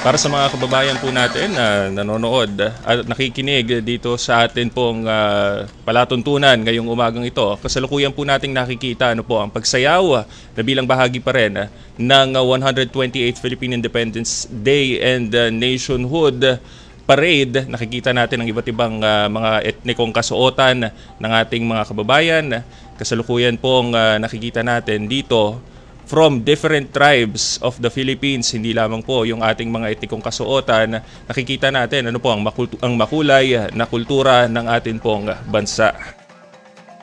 Para sa mga kababayan po natin na nanonood at nakikinig dito sa atin pong palatuntunan ngayong umagang ito, kasalukuyan po nating nakikita ang pagsayaw na bilang bahagi pa rin ng 128th Philippine Independence Day and Nationhood Parade. Nakikita natin ang iba't ibang mga etnikong kasuotan ng ating mga kababayan. Kasalukuyan pong nakikita natin dito from different tribes of the Philippines, hindi lamang po yung ating mga etnikong kasuotan. Nakikita natin ang makulay na kultura ng ating pong bansa.